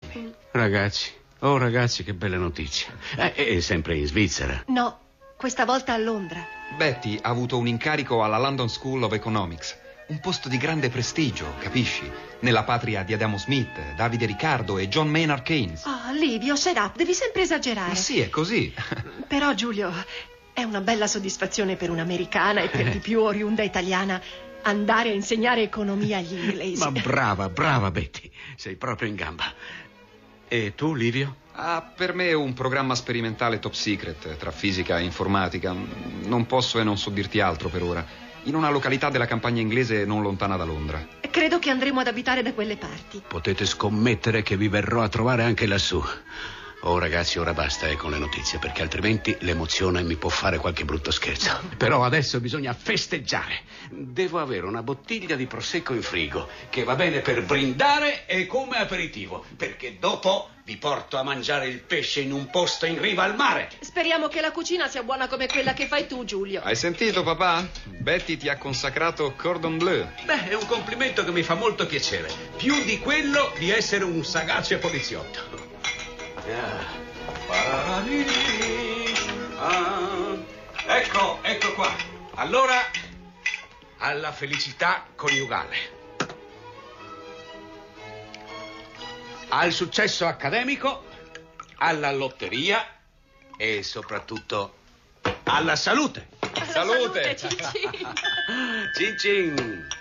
Ragazzi, oh ragazzi, che bella notizia. È sempre in Svizzera. No, questa volta a Londra. Betty ha avuto un incarico alla London School of Economics. Un posto di grande prestigio, capisci? Nella patria di Adamo Smith, Davide Riccardo e John Maynard Keynes. Oh, Livio, shut up, devi sempre esagerare. Ma sì, è così. Però, Giulio, è una bella soddisfazione per un'americana e per di più oriunda italiana andare a insegnare economia agli inglesi. Ma brava Betty, sei proprio in gamba. E tu, Livio? Per me è un programma sperimentale top secret tra fisica e informatica. Non posso e non so dirti altro per ora. In una località della campagna inglese non lontana da Londra. Credo che andremo ad abitare da quelle parti. Potete scommettere che vi verrò a trovare anche lassù. Oh ragazzi, ora basta con le notizie, perché altrimenti l'emozione mi può fare qualche brutto scherzo. Però adesso bisogna festeggiare. Devo avere una bottiglia di prosecco in frigo, che va bene per brindare e come aperitivo, perché dopo vi porto a mangiare il pesce in un posto in riva al mare. Speriamo che la cucina sia buona come quella che fai tu, Giulio. Hai sentito, papà? Betty ti ha consacrato cordon bleu. Beh, è un complimento che mi fa molto piacere. Più di quello di essere un sagace poliziotto. Ecco qua. Allora, alla felicità coniugale, al successo accademico, alla lotteria e soprattutto alla salute. Alla salute, Cicci. Cin cin.